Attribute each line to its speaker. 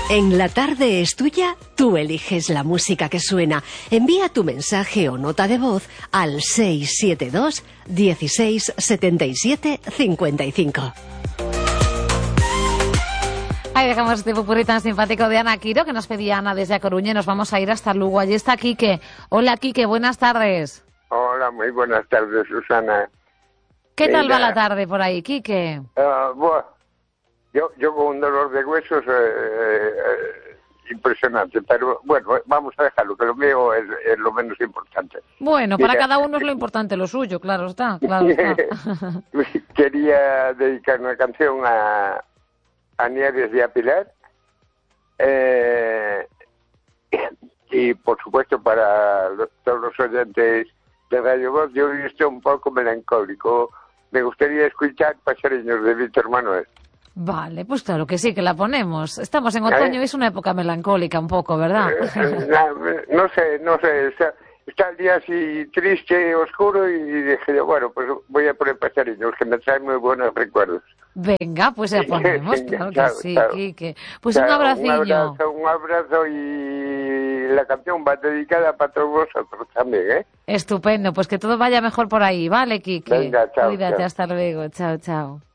Speaker 1: En La Tarde es Tuya, tú eliges la música que suena. Envía tu mensaje o nota de voz al 672 16 77 55.
Speaker 2: Ahí dejamos este popurrí tan simpático de Ana Quiro, que nos pedía Ana desde A Coruña, y nos vamos a ir hasta Lugo. Allí está Quique. Hola, Quique, buenas tardes.
Speaker 3: Hola, muy buenas tardes, Susana.
Speaker 2: ¿Qué tal va la tarde por ahí, Quique?
Speaker 3: Bueno, yo con un dolor de huesos impresionante, pero bueno, vamos a dejarlo, que lo mío es lo menos importante.
Speaker 2: Bueno, para cada uno es lo importante, lo suyo, claro está. Claro está.
Speaker 3: Quería dedicar una canción a Nieves y a Pilar, y por supuesto para todos los oyentes de Radio Voz. Yo estoy un poco melancólico. Me gustaría escuchar Paseariños de Víctor Manuel.
Speaker 2: Vale, pues claro que sí, que la ponemos. Estamos en otoño y es una época melancólica un poco, ¿verdad?
Speaker 3: No sé, está el día así triste, oscuro, y dije, bueno, pues voy a poner Paseariños, que me trae muy buenos recuerdos.
Speaker 2: Venga, pues la ponemos, claro que sí, Quique. Pues un abracillo.
Speaker 3: Un abrazo, y la canción va dedicada para todos vosotros también, ¿eh?
Speaker 2: Estupendo, pues que todo vaya mejor por ahí, ¿vale, Quique?
Speaker 3: Venga, chao.
Speaker 2: Cuídate,
Speaker 3: chao.
Speaker 2: hasta luego, chao, chao.